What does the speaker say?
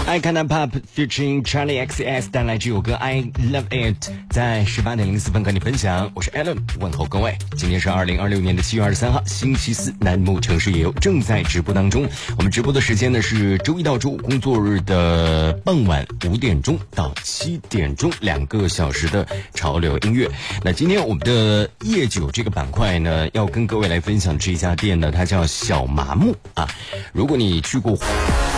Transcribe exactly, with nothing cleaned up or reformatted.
I Can Pop featuring Charlie X S 带来这首歌 I Love It， 在十八点零四分跟你分享。我是 Alan， 问候各位。今天是二零二六年的七月二十三号，星期四，南木城市夜游正在直播当中。我们直播的时间呢是周一到周五工作日的傍晚五点钟到七点钟，两个小时的潮流音乐。那今天我们的夜酒这个板块呢，要跟各位来分享这家店呢，它叫小麻木啊。如果你去过